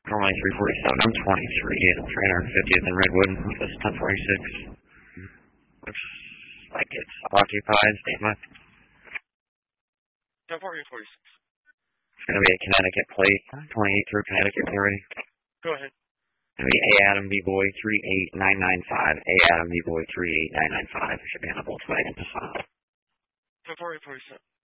Normally 347. I'm 23 and 350th in Redwood. This is 1046. Looks like it's occupied. Statement. 1046. It's going to be a Connecticut plate. 28 through Connecticut. You ready? Go ahead. It's going to be A Adam B Boy 38995. A Adam B Boy 38995. It should be on a Volkswagen Passat. 1047.